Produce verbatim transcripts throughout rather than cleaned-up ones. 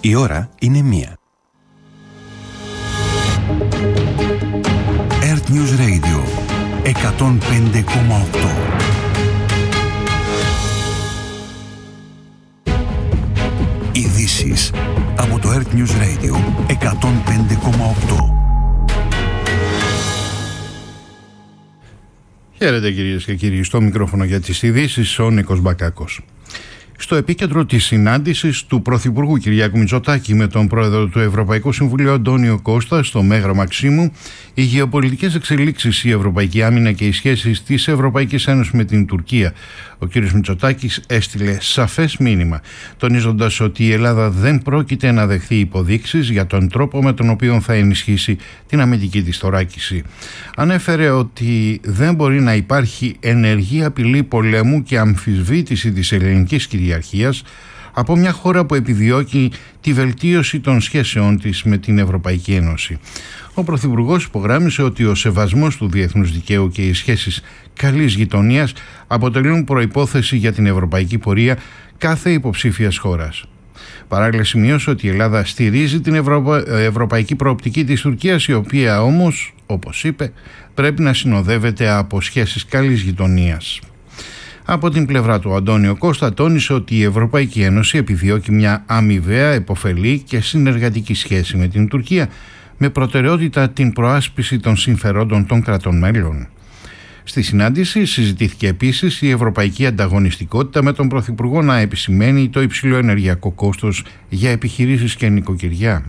Η ώρα είναι μία. Earth News Radio εκατόν πέντε κόμμα οκτώ. Ειδήσεις από το Earth News Radio εκατόν πέντε κόμμα οκτώ. Χαίρετε κυρίες και κύριοι, στο μικρόφωνο για τις ειδήσεις ο Νίκος Μπακάκος. Στο επίκεντρο της συνάντησης του Πρωθυπουργού Κυριάκου Μητσοτάκη με τον πρόεδρο του Ευρωπαϊκού Συμβουλίου Αντώνιο Κώστα στο Μέγαρο Μαξίμου, οι γεωπολιτικές εξελίξεις, η ευρωπαϊκή άμυνα και οι σχέσεις της Ευρωπαϊκής Ένωσης με την Τουρκία. Ο κ. Μητσοτάκης έστειλε σαφές μήνυμα, τονίζοντας ότι η Ελλάδα δεν πρόκειται να δεχθεί υποδείξεις για τον τρόπο με τον οποίο θα ενισχύσει την αμυντική της θωράκιση. Ανέφερε ότι δεν μπορεί να υπάρχει ενεργή απειλή πολέμου και αμφισβήτηση της ελληνικής κυριαρχίας από μια χώρα που επιδιώκει τη βελτίωση των σχέσεών της με την Ευρωπαϊκή Ένωση. Ο Πρωθυπουργός υπογράμμισε ότι ο σεβασμός του διεθνούς δικαίου και οι σχέσεις καλής γειτονίας αποτελούν προϋπόθεση για την ευρωπαϊκή πορεία κάθε υποψήφιας χώρας. Παράλληλα σημείωσε ότι η Ελλάδα στηρίζει την ευρωπα... ευρωπαϊκή προοπτική της Τουρκίας, η οποία όμως, όπως είπε, πρέπει να συνοδεύεται από σχέσεις καλής γειτονίας. Από την πλευρά του, ο Αντώνιο Κώστα τόνισε ότι η Ευρωπαϊκή Ένωση επιδιώκει μια αμοιβαία, επωφελή και συνεργατική σχέση με την Τουρκία, με προτεραιότητα την προάσπιση των συμφερόντων των κρατών μέλων. Στη συνάντηση συζητήθηκε επίσης η ευρωπαϊκή ανταγωνιστικότητα, με τον Πρωθυπουργό να επισημαίνει το υψηλό ενεργειακό κόστος για επιχειρήσεις και νοικοκυριά.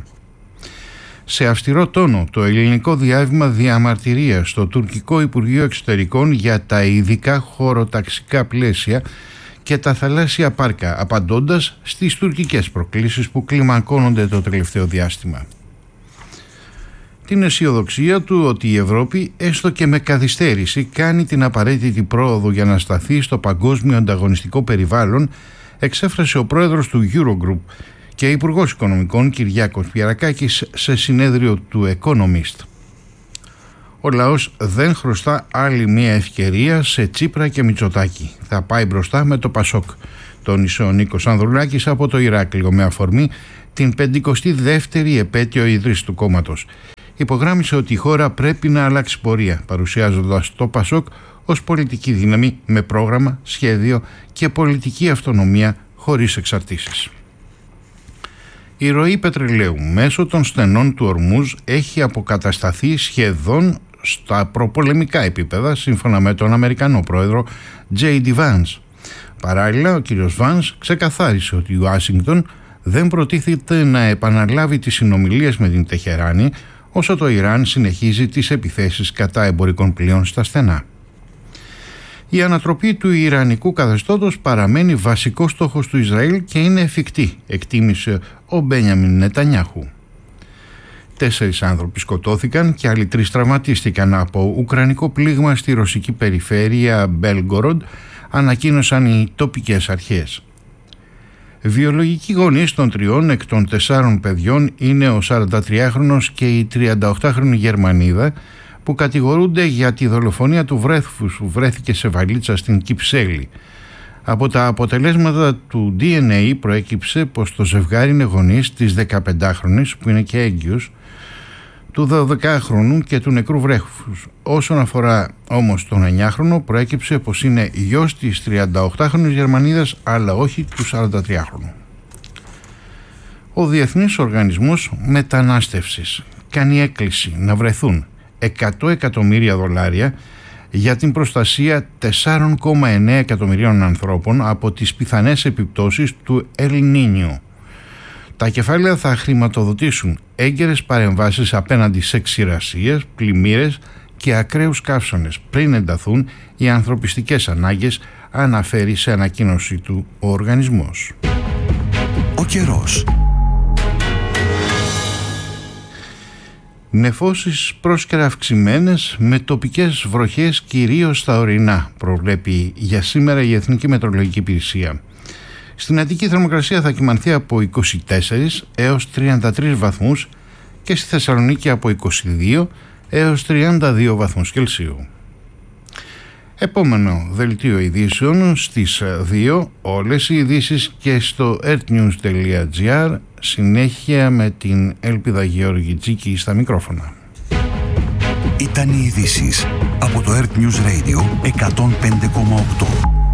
Σε αυστηρό τόνο, το ελληνικό διάβημα διαμαρτυρίας στο τουρκικό Υπουργείο Εξωτερικών για τα ειδικά χωροταξικά πλαίσια και τα θαλάσσια πάρκα, απαντώντας στις τουρκικές προκλήσεις που κλιμακώνονται το τελευταίο διάστημα. Την αισιοδοξία του ότι η Ευρώπη, έστω και με καθυστέρηση, κάνει την απαραίτητη πρόοδο για να σταθεί στο παγκόσμιο ανταγωνιστικό περιβάλλον, εξέφρασε ο πρόεδρος του Eurogroup και Υπουργός Οικονομικών Κυριάκος Πιερακάκης σε συνέδριο του Economist. Ο λαός δεν χρωστά άλλη μια ευκαιρία σε Τσίπρα και Μητσοτάκη. Θα πάει μπροστά με το Πασόκ, τόνισε ο Νίκος Ανδρουλάκης από το Ηράκλειο με αφορμή την πενηκοστή δεύτερη επέτειο ίδρυσης του κόμματος. Υπογράμμισε ότι η χώρα πρέπει να αλλάξει πορεία, παρουσιάζοντας το Πασόκ ως πολιτική δύναμη με πρόγραμμα, σχέδιο και πολιτική αυτονομία χωρίς εξαρτήσεις. Η ροή πετρελαίου μέσω των στενών του Ορμούζ έχει αποκατασταθεί σχεδόν στα προπολεμικά επίπεδα, σύμφωνα με τον Αμερικανό πρόεδρο τζέι ντι Vance. Παράλληλα, ο κ. Vance ξεκαθάρισε ότι η Ουάσιγκτον δεν προτίθεται να επαναλάβει τις συνομιλίες με την Τεχεράνη, όσο το Ιράν συνεχίζει τις επιθέσεις κατά εμπορικών πλοίων στα στενά. Η ανατροπή του Ιρανικού καθεστώτος παραμένει βασικός στόχος του Ισραήλ και είναι εφικτή, εκτίμησε ο Μπένιαμιν Νετανιάχου. Τέσσερις άνθρωποι σκοτώθηκαν και άλλοι τρεις τραυματίστηκαν από ουκρανικό πλήγμα στη ρωσική περιφέρεια Μπέλγκοροντ, ανακοίνωσαν οι τοπικές αρχές. Βιολογικοί γονείς των τριών εκ των τεσσάρων παιδιών είναι ο σαραντατριάχρονος και η τριανταοκτάχρονη Γερμανίδα, που κατηγορούνται για τη δολοφονία του βρέφους που βρέθηκε σε βαλίτσα στην Κυψέλη. Από τα αποτελέσματα του ντι εν έι προέκυψε πως το ζευγάρι είναι γονείς της δεκαπεντάχρονης, που είναι και έγκυος, του δωδεκάχρονου και του νεκρού βρέφους. Όσον αφορά όμως τον εννιάχρονο, προέκυψε πως είναι γιος της τριανταοκτάχρονης Γερμανίδας, αλλά όχι του σαραντατριάχρονου. Ο Διεθνής Οργανισμός Μετανάστευσης κάνει έκκληση να βρεθούν εκατό εκατομμύρια δολάρια για την προστασία τέσσερα κόμμα εννέα εκατομμυρίων ανθρώπων από τις πιθανές επιπτώσεις του Ελ Νίνιο. Τα κεφάλαια θα χρηματοδοτήσουν έγκαιρες παρεμβάσεις απέναντι σε ξηρασίες, πλημμύρες και ακραίους καύσονες πριν ενταθούν οι ανθρωπιστικές ανάγκες, αναφέρει σε ανακοίνωση του ο οργανισμός. Ο καιρός. Νεφώσεις πρόσκαιρα αυξημένες με τοπικές βροχές κυρίως στα ορεινά, προβλέπει για σήμερα η Εθνική Μετεωρολογική Υπηρεσία. Στην Αττική η θερμοκρασία θα κυμανθεί από είκοσι τέσσερις έως τριάντα τρεις βαθμούς και στη Θεσσαλονίκη από είκοσι δύο έως τριάντα δύο βαθμούς Κελσίου. Επόμενο δελτίο ειδήσεων στις δύο, όλες οι ειδήσεις και στο earthnews.gr. Συνέχεια με την Έλπιδα Γεωργιτζίκη στα μικρόφωνα. Ήταν οι ειδήσεις από το Earth News Radio εκατόν πέντε κόμμα οκτώ.